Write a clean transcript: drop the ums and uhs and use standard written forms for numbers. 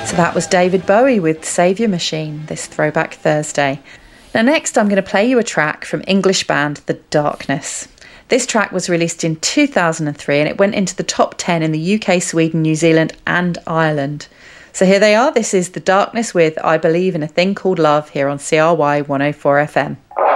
So that was David Bowie with Saviour Machine, this Throwback Thursday. Now next I'm going to play you a track from English band The Darkness. This track was released in 2003 and it went into the top 10 in the UK, Sweden, New Zealand and Ireland. So here they are. This is The Darkness with I Believe in a Thing Called Love here on CRY 104 FM.